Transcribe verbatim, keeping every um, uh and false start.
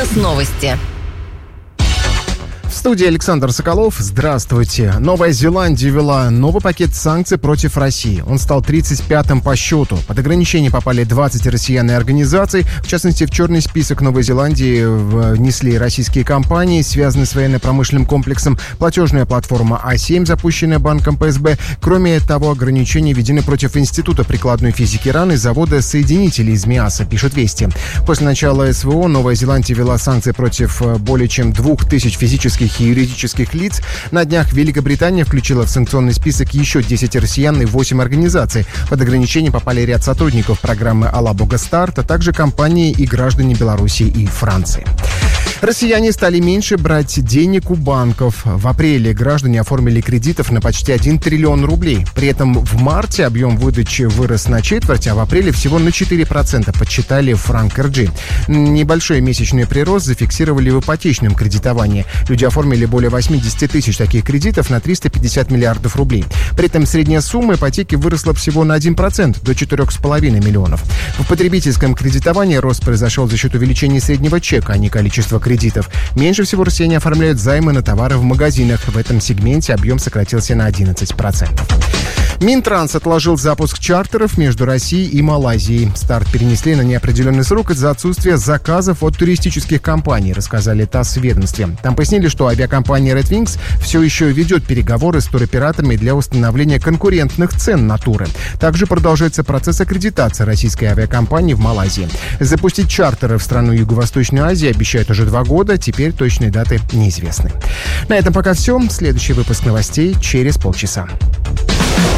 Бизнес-новости. В студии Александр Соколов. Здравствуйте. Новая Зеландия ввела новый пакет санкций против России. Он стал тридцать пятым по счету. Под ограничения попали двадцать россиян и организаций. В частности, в черный список Новой Зеландии внесли российские компании, связанные с военно-промышленным комплексом, платежная платформа А семь, запущенная банком Пэ Эс Бэ. Кроме того, ограничения введены против Института прикладной физики РАН и завода соединителей из МИАСа, пишет Вести. После начала Эс Вэ О Новая Зеландия ввела санкции против более чем двух тысяч физических и юридических лиц. На днях Великобритания включила в санкционный список еще десять россиян и восемь организаций. Под ограничения попали ряд сотрудников программы «Алабуга Старт», а также компании и граждане Беларуси и Франции. Россияне стали меньше брать денег у банков. В апреле граждане оформили кредитов на почти один триллион рублей. При этом в марте объем выдачи вырос на четверть, а в апреле всего на четыре процента, подсчитали в Frank эр джи. Небольшой месячный прирост зафиксировали в ипотечном кредитовании. Люди оформили более восемьдесят тысяч таких кредитов на триста пятьдесят миллиардов рублей. При этом средняя сумма ипотеки выросла всего на один процент, до четырех с половиной миллионов. В потребительском кредитовании рост произошел за счет увеличения среднего чека, а не количества кредитов. Меньше всего россияне оформляют займы на товары в магазинах. В этом сегменте объем сократился на одиннадцать процентов. Минтранс отложил запуск чартеров между Россией и Малайзией. Старт перенесли на неопределенный срок из-за отсутствия заказов от туристических компаний, рассказали ТАСС в ведомстве. Там пояснили, что авиакомпания Red Wings все еще ведет переговоры с туроператорами для установления конкурентных цен на туры. Также продолжается процесс аккредитации российской авиакомпании в Малайзии. Запустить чартеры в страну Юго-Восточной Азии обещают уже два года, теперь точные даты неизвестны. На этом пока все. Следующий выпуск новостей через полчаса.